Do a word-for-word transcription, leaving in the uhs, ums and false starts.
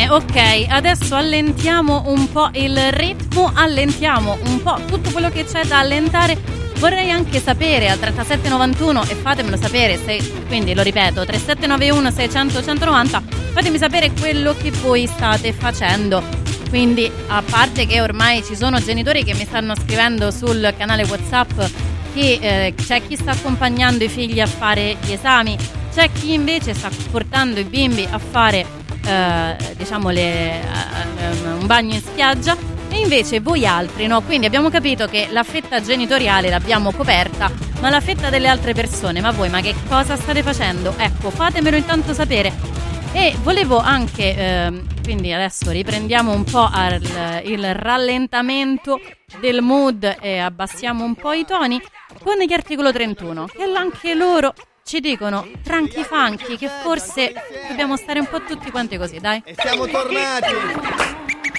bene, ok, adesso allentiamo un po' il ritmo, allentiamo un po' tutto quello che c'è da allentare. Vorrei anche sapere al trentasette novantuno, e fatemelo sapere, se, quindi lo ripeto, trentasette novantuno seicento centonovanta, fatemi sapere quello che voi state facendo. Quindi, a parte che ormai ci sono genitori che mi stanno scrivendo sul canale WhatsApp che eh, c'è chi sta accompagnando i figli a fare gli esami, c'è chi invece sta portando i bimbi a fare eh, diciamo le, uh, un bagno in spiaggia, e invece voi altri no. Quindi abbiamo capito che la fetta genitoriale l'abbiamo coperta, ma la fetta delle altre persone, ma voi ma che cosa state facendo? Ecco, fatemelo intanto sapere. E volevo anche eh, quindi adesso riprendiamo un po' al, il rallentamento del mood e abbassiamo un po' i toni con gli articolo trentuno, che anche loro ci dicono tranchi funky che forse dobbiamo stare un po' tutti quanti così, dai. E siamo tornati.